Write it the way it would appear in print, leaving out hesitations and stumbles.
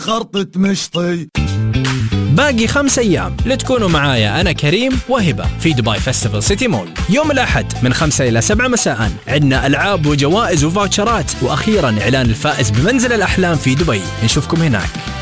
خرطة مشطي. باقي 5 أيام لتكونوا معايا أنا كريم وهبة في دبي فيستيفال سيتي مول يوم الأحد من 5 إلى 7 مساء. عندنا ألعاب وجوائز وفاوتشرات، وأخيرا إعلان الفائز بمنزل الأحلام في دبي. نشوفكم هناك.